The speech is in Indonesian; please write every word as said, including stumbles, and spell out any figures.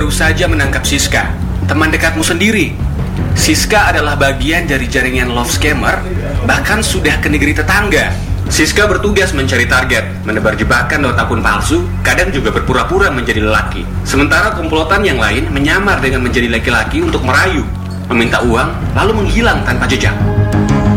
baru saja menangkap Siska, teman dekatmu sendiri. Siska adalah bagian dari jaringan love scammer, bahkan sudah ke negeri tetangga. Siska bertugas mencari target, menebar jebakan lewat akun palsu, kadang juga berpura-pura menjadi lelaki. Sementara komplotan yang lain menyamar dengan menjadi laki-laki untuk merayu, meminta uang, lalu menghilang tanpa jejak.